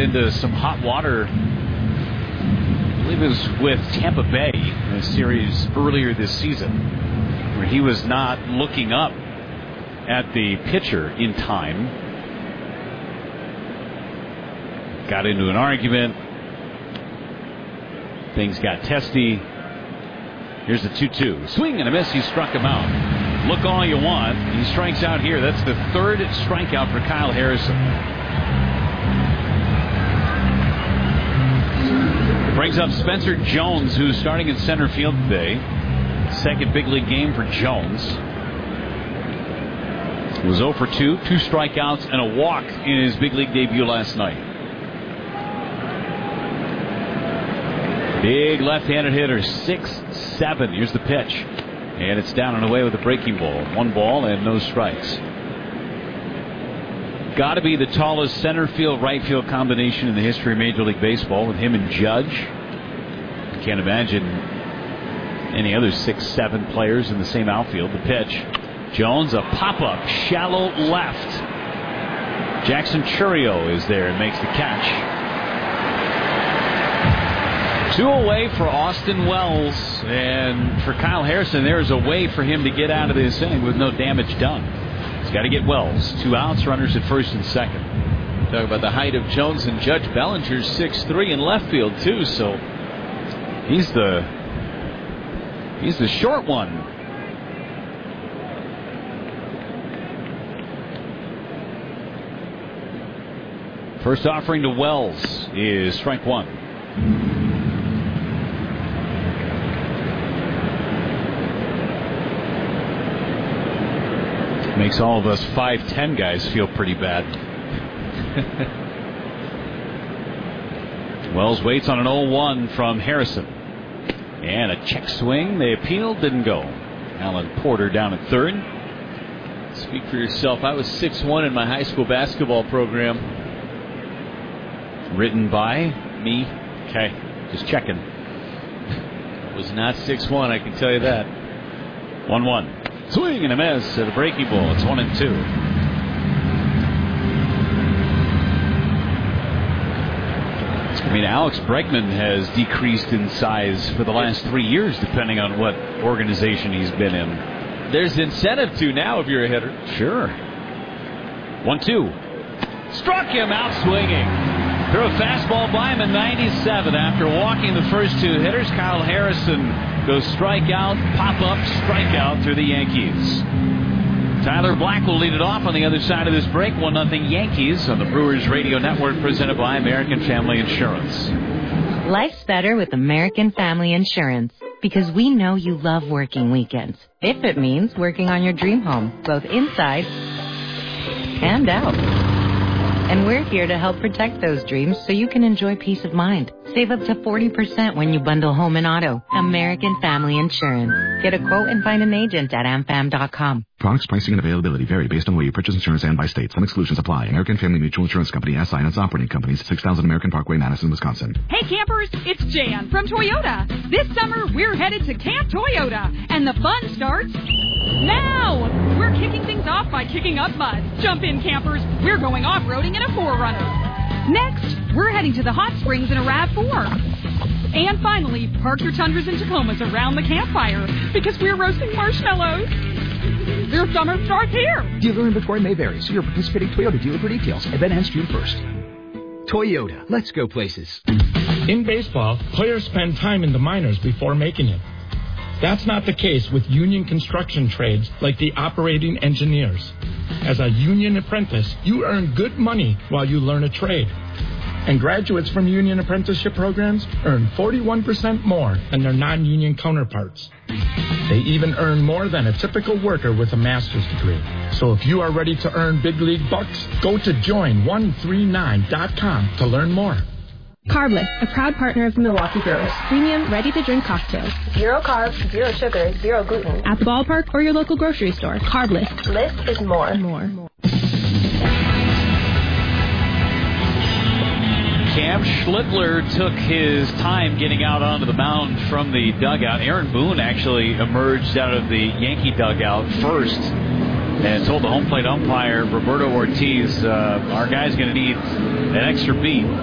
into some hot water. I believe it was with Tampa Bay in a series earlier this season, where he was not looking up at the pitcher in time. Got into an argument. Things got testy. Here's the 2-2. Swing and a miss. He struck him out. Look all you want. He strikes out here. That's the third strikeout for Kyle Harrison. Brings up Spencer Jones, who's starting in center field today. Second big league game for Jones. He was 0 for 2, 2 strikeouts, and a walk in his big league debut last night. Big left-handed hitter, 6'7". Here's the pitch. And it's down and away with a breaking ball. 1 ball and no strikes. Got to be the tallest center field, right field combination in the history of Major League Baseball with him and Judge. Can't imagine any other 6'7" players in the same outfield. The pitch. Jones, a pop-up, shallow left. Jackson Chourio is there and makes the catch. 2 away for Austin Wells. And for Kyle Harrison, there is a way for him to get out of this inning with no damage done. He's got to get Wells. 2 outs, runners at first and second. Talk about the height of Jones and Judge. Bellinger's 6'3" in left field, too, so he's the short one. First offering to Wells is strike 1. Makes all of us 5'10" guys feel pretty bad. Wells waits on an 0-1 from Harrison. And a check swing. They appealed, didn't go. Alan Porter down at third. Speak for yourself. I was 6'1" in my high school basketball program. Written by me. Okay, just checking. I was not 6'1", I can tell you that. 1-1. Swing and a miss at a breaking ball. It's 1-2. I mean, Alex Bregman has decreased in size for the last 3 years, depending on what organization he's been in. There's incentive to now if you're a hitter. Sure. 1-2. Struck him out swinging. Threw a fastball by him in 97 after walking the first 2 hitters. Kyle Harrison goes strikeout, pop-up, strikeout through the Yankees. Tyler Black will lead it off on the other side of this break. 1-0 Yankees on the Brewers Radio Network, presented by American Family Insurance. Life's better with American Family Insurance because we know you love working weekends. If it means working on your dream home, both inside and out. And we're here to help protect those dreams so you can enjoy peace of mind. Save up to 40% when you bundle home and auto. American Family Insurance. Get a quote and find an agent at amfam.com. Products, pricing, and availability vary based on where you purchase insurance and by state. Some exclusions apply. American Family Mutual Insurance Company, SI and its operating companies, 6000 American Parkway, Madison, Wisconsin. Hey campers, it's Jan from Toyota. This summer, we're headed to Camp Toyota, and the fun starts now. We're kicking things off by kicking up mud. Jump in, campers. We're going off-roading in a 4Runner. Next, we're heading to the hot springs in a RAV4. And finally, park your Tundras and Tacomas around the campfire because we're roasting marshmallows. Your summer starts here. Dealer inventory may vary. See your participating Toyota dealer for details. Event ends June 1st. Toyota. Let's go places. In baseball, players spend time in the minors before making it. That's not the case with union construction trades like the operating engineers. As a union apprentice, you earn good money while you learn a trade. And graduates from union apprenticeship programs earn 41% more than their non-union counterparts. They even earn more than a typical worker with a master's degree. So if you are ready to earn big league bucks, go to join139.com to learn more. Carbless, a proud partner of the Milwaukee Brewers. Premium, ready-to-drink cocktails. 0 carbs, 0 sugar, 0 gluten. At the ballpark or your local grocery store. Carbless. Less is more. Cam Schlittler took his time getting out onto the mound from the dugout. Aaron Boone actually emerged out of the Yankee dugout first and told the home plate umpire, Roberto Ortiz, our guy's going to need an extra beat.